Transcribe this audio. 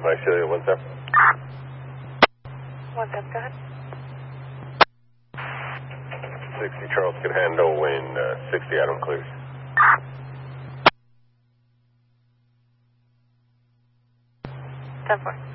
Visalia, 1-7. 1-7, go ahead. 60 Charles can handle when 60 Adam clears. 10-4.